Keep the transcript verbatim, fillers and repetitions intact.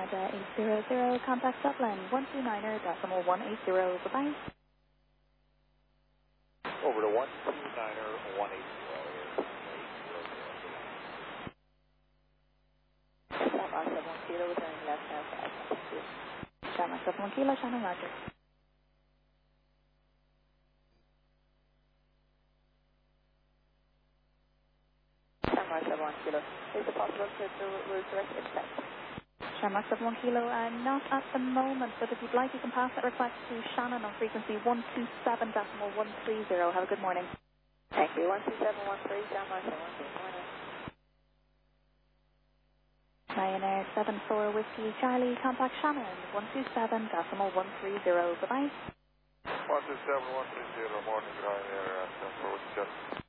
Canada eight zero zero, contact Dublin one two niner decimal one eight zero, bye-bye. Over to one two niner one eight zero. Shamrock seven one kilo, returning left hand five. Shamrock seven one kilo, Shannon Roger. Shamrock seven one kilo, is it possible to do route direct inspect? Shamrock seven one kilo, uh, not at the moment, but if you'd like you can pass that request to Shannon on frequency one two seven decimal one three zero. Have a good morning. Thank you, one two seven one three, Shamrock seven one kilo, morning. Ryanair seven four Whiskey Charlie, contact Shannon one two seven decimal one three zero, bye-bye. one two seven one three zero, morning, Ryanair seven four Whiskey Charlie.